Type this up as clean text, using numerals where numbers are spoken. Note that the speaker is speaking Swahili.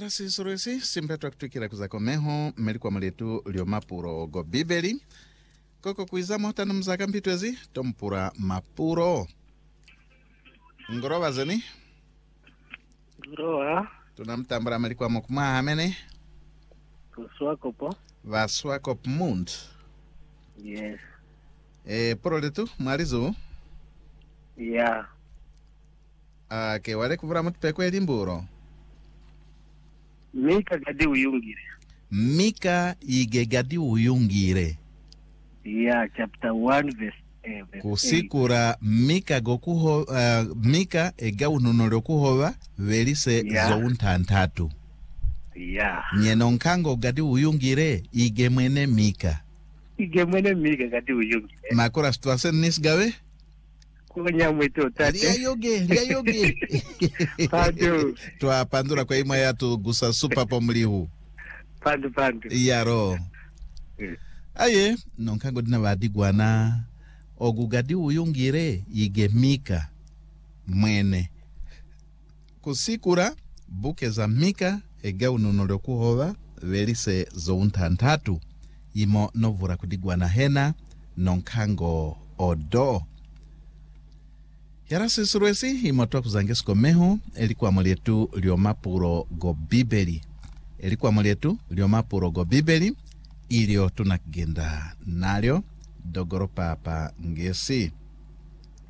Karasi surusi simpetu akutukira kuzakomeho melikuwa maletu lio mapuro go bibeli koko kuizamo tanu mzaka mpitwezi tompura mapuro ngoroba zeni Ngoroba tunamtambura melikuwa mokuma hamene Kuswakopo. Vaswakop mund. Yes. Puro letu marizu Yeah. ke wale kuvura mutupekwe elimburo Mika gadi uyungire. Mika ige gadi uyungire. Yeah, chapter 1 verse 8. Kusikura Mika gokuho Mika ega ununolo kuhova velise zountantatu. Yeah. Nyenonkango gadi uyungire ige mwene Mika. Ige mwene Mika gadi uyungire. Makora situasen nisgawe? Kunya mweto tate. Lia yoge. Pandu. Tua pandura kwa ima ya tu gusa supa pomlihu. Pandu. Iyaro. Aye, nonkango dina wadigwana. Ogugadi uyungire ige Mika mwene. Kusikura buke za Mika ega ununolo kuhova velise zountantatu. Imo novura kudigwana hena nonkango odo. Yarasi suruesi imotoa kuzangesko meho elikuwa mulietu liomapuro go bibeli. Elikuwa mulietu liomapuro go bibeli ilio tunakigenda nalio dogoro papa ngesi.